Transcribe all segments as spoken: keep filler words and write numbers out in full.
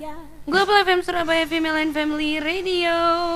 Global F M Surabaya Female and Family Radio.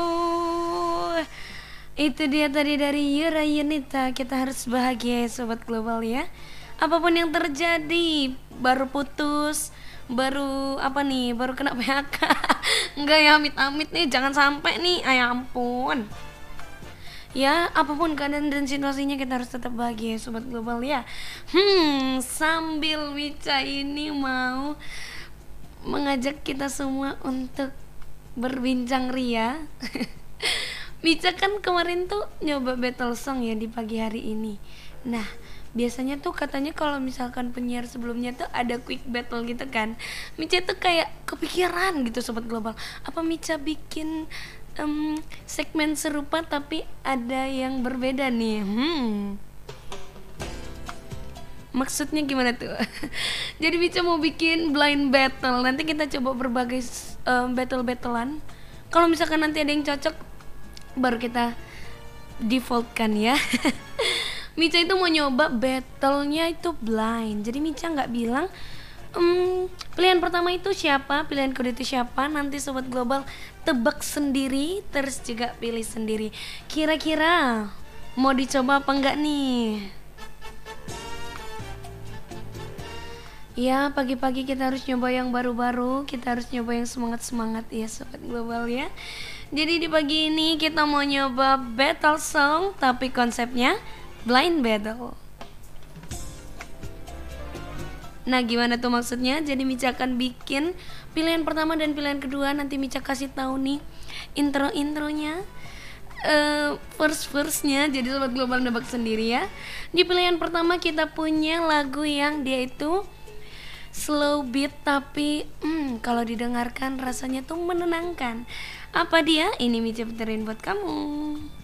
Itu dia tadi dari Yura Yunita. Kita harus bahagia Sobat Global ya. Apapun yang terjadi, baru putus, baru apa nih, baru kena P H K. Enggak ya, amit-amit nih, jangan sampai nih, ay ampun. Ya, apapun keadaan dan situasinya kita harus tetap bahagia Sobat Global ya. Hmm, sambil Wica ini mau mengajak kita semua untuk berbincang ria. Wica kan kemarin tuh nyoba battle song ya di pagi hari ini. Nah, biasanya tuh katanya kalau misalkan penyiar sebelumnya tuh ada quick battle gitu kan. Mica tuh kayak kepikiran gitu Sobat Global. Apa Mica bikin um, segmen serupa tapi ada yang berbeda nih? Hmm. Maksudnya gimana tuh? Jadi Mica mau bikin blind battle. Nanti kita coba berbagai um, battle-battlean. Kalau misalkan nanti ada yang cocok, baru kita defaultkan ya. Mica itu mau nyoba battlenya itu blind. Jadi Mica nggak bilang um, pilihan pertama itu siapa, pilihan kedua itu siapa. Nanti Sobat Global tebak sendiri, terus juga pilih sendiri. Kira-kira mau dicoba apa enggak nih? Ya, pagi-pagi kita harus nyoba yang baru-baru. Kita harus nyoba yang semangat-semangat ya Sobat Global ya. Jadi di pagi ini kita mau nyoba battle song, tapi konsepnya blind battle. Nah, gimana tuh maksudnya? Jadi Mica akan bikin pilihan pertama dan pilihan kedua. Nanti Mica kasih tahu nih intro-intronya, uh, verse-verse-nya. Jadi Sobat Global nebak sendiri ya. Di pilihan pertama kita punya lagu yang dia itu slow beat tapi hmm, kalau didengarkan rasanya tuh menenangkan. Apa dia? Ini Mica puterin buat kamu.